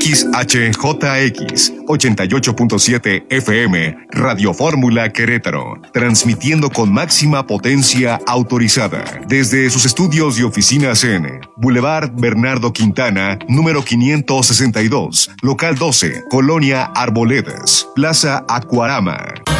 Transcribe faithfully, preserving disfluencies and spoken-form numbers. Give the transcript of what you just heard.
X H J X ochenta y ocho punto siete F M, Radio Fórmula Querétaro, transmitiendo con máxima potencia autorizada desde sus estudios y oficinas en Boulevard Bernardo Quintana, número quinientos sesenta y dos, local doce, Colonia Arboledas, Plaza Acuarama.